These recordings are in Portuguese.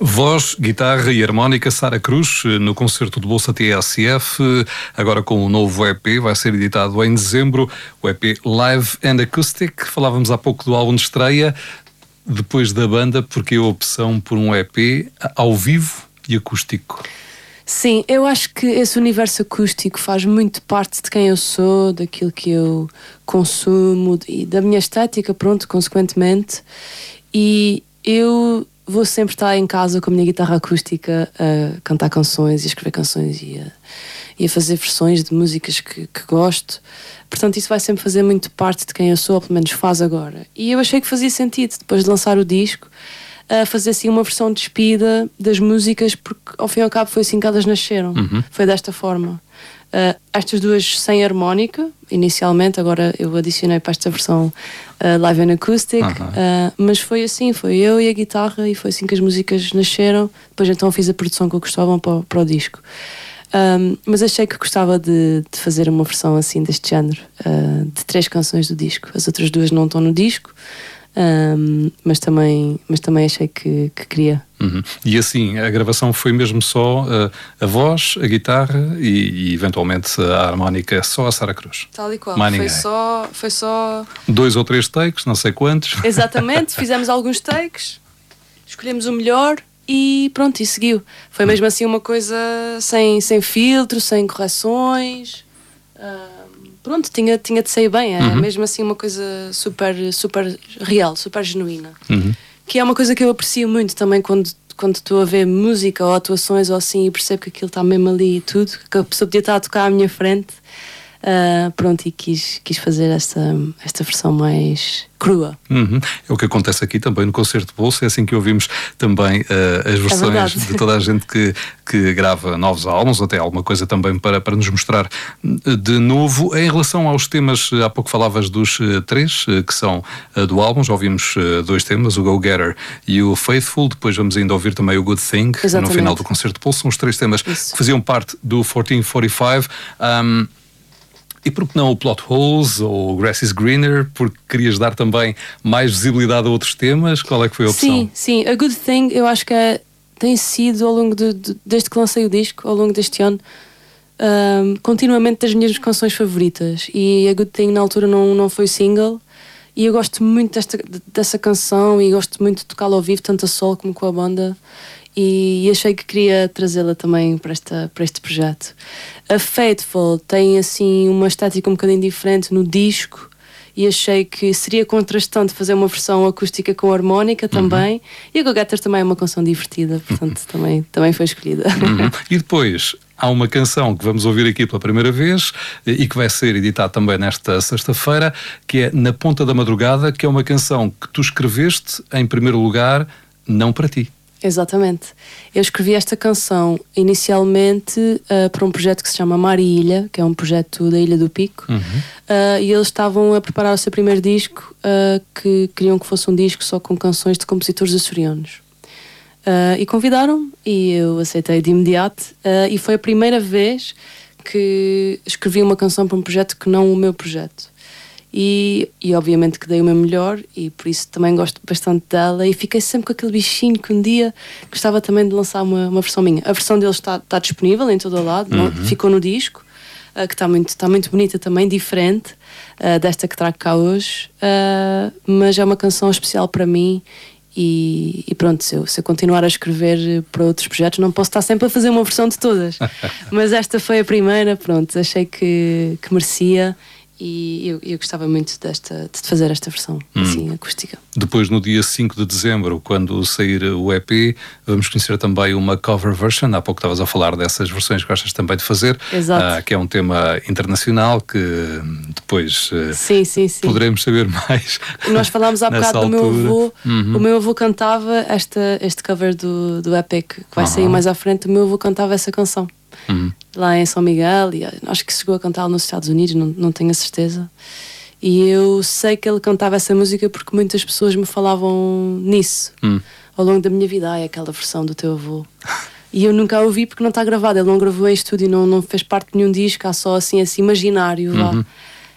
Voz, guitarra e harmónica, Sara Cruz, no concerto de Bolsa TSF, agora com um novo EP, vai ser editado em dezembro, o EP Live and Acoustic. Falávamos há pouco do álbum de estreia, depois da banda, porque a opção por um EP ao vivo e acústico. Sim, eu acho que esse universo acústico faz muito parte de quem eu sou, daquilo que eu consumo e da minha estética, pronto, consequentemente. E eu vou sempre estar em casa com a minha guitarra acústica a cantar canções e a escrever canções e a fazer versões de músicas que gosto. Portanto, isso vai sempre fazer muito parte de quem eu sou, ou pelo menos faz agora. E eu achei que fazia sentido, depois de lançar o disco, fazer assim uma versão despida das músicas, porque ao fim e ao cabo foi assim que elas nasceram. Foi desta forma. Estas duas sem harmónica inicialmente, agora eu adicionei para esta versão live and acoustic, mas foi assim, foi eu e a guitarra, e foi assim que as músicas nasceram. Depois então fiz a produção com o Cristóvão para o disco. Mas achei que gostava de fazer uma versão assim deste género, de 3 canções do disco. As outras 2 não estão no disco, mas também achei que queria. E assim, a gravação foi mesmo só a voz, a guitarra e eventualmente a harmónica, só a Sara Cruz? Tal e qual, foi só 2 ou 3 takes, não sei quantos. Exatamente, fizemos alguns takes, escolhemos o melhor e pronto, e seguiu. Foi mesmo assim uma coisa sem filtro, sem correções. Pronto, tinha de sair bem. É mesmo assim uma coisa super real, super genuína. Que é uma coisa que eu aprecio muito também quando estou a ver música ou atuações ou assim, e percebo que aquilo está mesmo ali e tudo, que a pessoa podia estar a tocar à minha frente. Pronto, e quis fazer esta versão mais crua. É o que acontece aqui também no concerto de Bolsa. É assim que ouvimos também as versões de toda a gente que grava novos álbuns, até alguma coisa também para nos mostrar de novo. Em relação aos temas, há pouco falavas dos 3 que são do álbum. Já ouvimos 2 temas, o Go Getter e o Faithful. Depois vamos ainda ouvir também o Good Thing. Exatamente. No final do concerto de Bolsa. São os 3 temas que faziam parte do 1445. E por que não o Plot Holes ou o Grass is Greener? Porque querias dar também mais visibilidade a outros temas? Qual é que foi a opção? Sim. A Good Thing eu acho que tem sido ao longo desde que lancei o disco, ao longo deste ano, continuamente das minhas canções favoritas. E a Good Thing na altura não foi single, e eu gosto muito dessa canção e gosto muito de tocá-la ao vivo, tanto a solo como com a banda. E achei que queria trazê-la também para este projeto. A Faithful tem assim uma estética um bocadinho diferente no disco, e achei que seria contrastante fazer uma versão acústica com harmónica também. E a Go Getter também é uma canção divertida, portanto também foi escolhida. E depois há uma canção que vamos ouvir aqui pela primeira vez e que vai ser editada também nesta sexta-feira, que é Na Ponta da Madrugada, que é uma canção que tu escreveste em primeiro lugar, não para ti. Exatamente. Eu escrevi esta canção inicialmente para um projeto que se chama Mar e Ilha, que é um projeto da Ilha do Pico, e eles estavam a preparar o seu primeiro disco, que queriam que fosse um disco só com canções de compositores açorianos. E convidaram-me e eu aceitei de imediato, e foi a primeira vez que escrevi uma canção para um projeto que não o meu projeto. E obviamente que dei o meu melhor, e por isso também gosto bastante dela, e fiquei sempre com aquele bichinho que um dia gostava também de lançar uma versão minha. A versão deles está disponível em todo o lado, ficou no disco, que está muito bonita também, diferente desta que trago cá hoje, mas é uma canção especial para mim. E pronto, se eu continuar a escrever para outros projetos, não posso estar sempre a fazer uma versão de todas. Mas esta foi a primeira, pronto, achei que merecia. E eu gostava muito de fazer esta versão assim, acústica. Depois, no dia 5 de dezembro, quando sair o EP, vamos conhecer também uma cover version. Há pouco estavas a falar dessas versões que gostas também de fazer. Exato. Que é um tema internacional que depois sim. poderemos saber mais. Nós falámos há bocado do meu avô. O meu avô cantava este cover do EP que vai sair mais à frente. O meu avô cantava essa canção. Lá em São Miguel, e acho que chegou a cantá-la nos Estados Unidos, não tenho a certeza. E eu sei que ele cantava essa música porque muitas pessoas me falavam nisso ao longo da minha vida. Aquela versão do teu avô. E eu nunca a ouvi porque não está gravada. Ele não gravou em estúdio, não fez parte de nenhum disco, há só assim esse imaginário lá.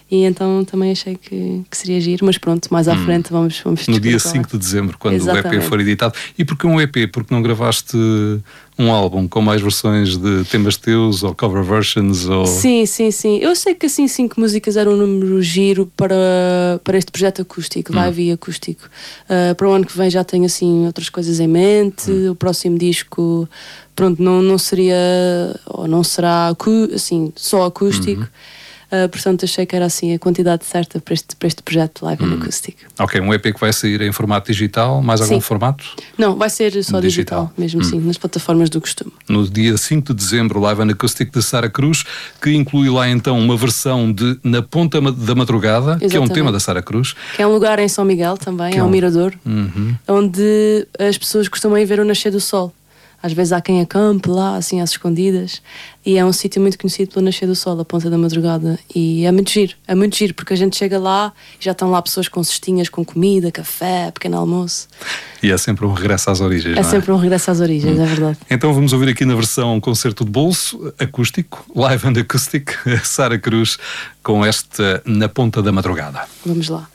E então também achei que seria giro, mas pronto, mais à frente vamos no dia 5 de dezembro, quando Exatamente. o EP for editado. E porquê um EP? Porque não gravaste um álbum com mais versões de temas teus ou cover versions? Ou... Sim. Eu sei que assim 5 músicas era um número giro para este projeto acústico, live e acústico. Para o ano que vem já tenho assim outras coisas em mente. O próximo disco, pronto, não seria ou não será assim, só acústico. Portanto, achei que era assim a quantidade certa para este projeto live and acoustic. Ok, um EP que vai sair em formato digital, mais algum formato? Não, vai ser só digital mesmo, sim, nas plataformas do costume. No dia 5 de dezembro, Live and Acoustic de Sara Cruz, que inclui lá então uma versão de Na Ponta da Madrugada, Exatamente. Que é um tema da Sara Cruz. Que é um lugar em São Miguel também, é um mirador, onde as pessoas costumam ir ver o nascer do sol. Às vezes há quem acampe lá, assim, às escondidas. E é um sítio muito conhecido pelo nascer do sol, a Ponta da Madrugada. E é muito giro, porque a gente chega lá e já estão lá pessoas com cestinhas, com comida, café, pequeno almoço. E é sempre um regresso às origens, não é? É sempre um regresso às origens, é verdade. Então vamos ouvir aqui na versão concerto de bolso, acústico, Live and Acoustic, Sara Cruz, com esta Na Ponta da Madrugada. Vamos lá.